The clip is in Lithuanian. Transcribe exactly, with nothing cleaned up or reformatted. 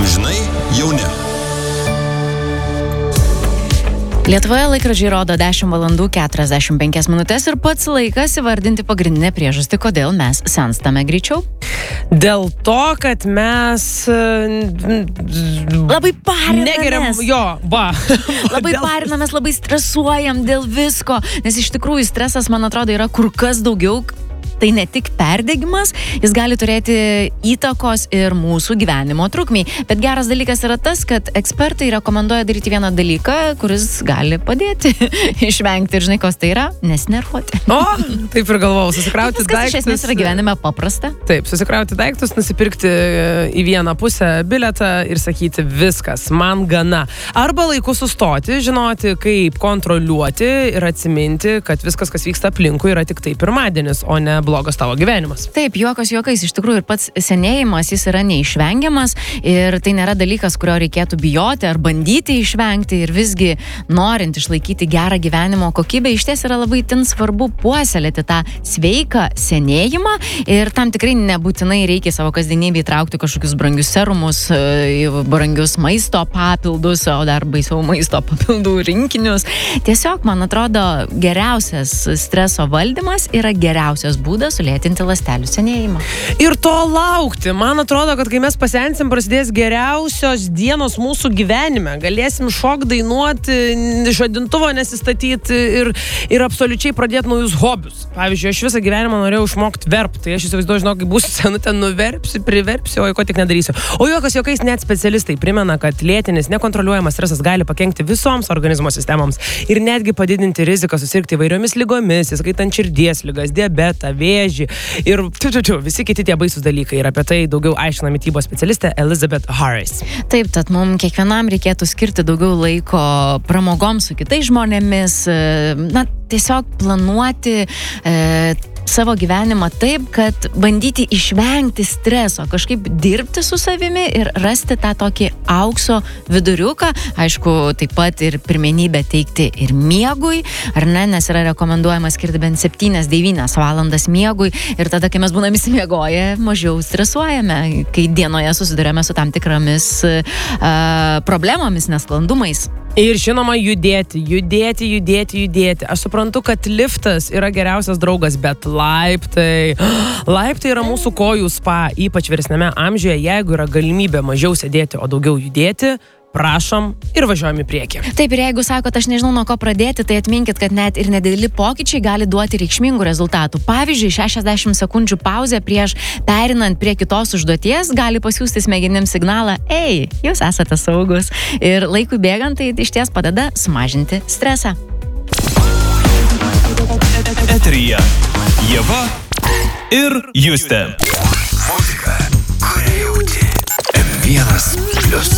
Amžinai jauni. Lietuvoje laikrodžiai rodo dešimt valandų keturiasdešimt penkias minutės ir pats laikas įvardinti pagrindinę priežastį, kodėl mes senstame greičiau. Dėl to, kad mes labai parinamės. Negeriam, jo, va. Labai dėl... parinamės, labai stresuojam dėl visko, nes iš tikrųjų stresas, man atrodo, yra kur kas daugiau. Tai ne tik perdegimas, jis gali turėti įtakos ir mūsų gyvenimo trukmei. Bet geras dalykas yra tas, kad ekspertai rekomenduoja daryti vieną dalyką, kuris gali padėti išvengti. Ir žinai, kas tai yra? Nesinervuoti. O, taip ir galvojau, susikrauti daiktus. Viskas iš esmės yra gyvenime paprasta. Taip, susikrauti daiktus, nusipirkti į vieną pusę biletą ir sakyti viskas, man gana. Arba laiku sustoti, žinoti, kaip kontroliuoti ir atsiminti, kad viskas, kas vyksta aplinkui, yra tik tai pirmadienis, o ne blogas tavo gyvenimas. Taip, juokas juokais, iš tikrųjų ir pats senėjimas, jis yra neišvengiamas ir tai nėra dalykas, kurio reikėtų bijoti ar bandyti išvengti ir visgi norint išlaikyti gerą gyvenimo kokybę, iš ties yra labai tin svarbu puoselėti tą sveiką senėjimą ir tam tikrai nebūtinai reikia savo kasdienybę įtraukti kažkokius brangius serumus, brangius maisto papildus, o dar baisiau maisto papildų rinkinius. Tiesiog, man atrodo, geriausias streso valdymas yra geriausias būdas sulėtinti ląstelių senėjimą. Ir to laukti. Man atrodo, kad kai mes pasensim, prasidės geriausios dienos mūsų gyvenime. Galėsim šok dainuoti, žadintuvo nesistatyti ir, ir absoliučiai pradėti naujus hobius. Pavyzdžiui, aš visą gyvenimą norėjau išmokti verpti. Tai aš įsivaizduoju, žinau, kai būsiu senutė, nuverpsiu, priverpsiu, o ko tik nedarysiu. O juokas juokais net specialistai primena, kad lėtinis, nekontroliuojamas stresas gali pakenkti visoms organizmo sistemoms ir netgi padidinti riziką susirgti įvairiomis ligomis, įskaitant širdies ligas, diabetą, vėžį ir tiu, tiu, tiu, visi kiti tie baisūs dalykai. Ir apie tai daugiau aiškina mitybos specialistė Elizabeth Harris. Taip, tad mums kiekvienam reikėtų skirti daugiau laiko pramogoms su kitais žmonėmis, na, tiesiog planuoti e, savo gyvenimą taip, kad bandyti išvengti streso, kažkaip dirbti su savimi ir rasti tą tokį aukso viduriuką. Aišku, taip pat ir pirmenybę teikti ir miegui, ar ne, nes yra rekomenduojama skirti bent septynias devynias valandas miegui ir tada, kai mes būname įsimiegoję, mažiau stresuojame, kai dienoje susidurėme su tam tikromis uh, problemomis, nesklandumais. Ir žinoma, judėti, judėti, judėti, judėti. Aš suprantu, kad liftas yra geriausias draugas, bet laiptai, laiptai yra mūsų kojų spa, ypač vyresniame amžiuje, jeigu yra galimybė mažiau sėdėti, o daugiau judėti, prašom ir važiuojam į priekį. Taip, ir jeigu sakot, aš nežinau nuo ko pradėti, tai atminkit, kad net ir nedideli pokyčiai gali duoti reikšmingų rezultatų. Pavyzdžiui, šešiasdešimt sekundžių pauzė prieš perinant prie kitos užduoties gali pasiųsti smegenims signalą: ei, jūs esate saugus. Ir laikui bėgant tai išties padeda sumažinti stresą. Eteryje Ieva ir Justė. Muzika, kurią jauti. M vienas plius.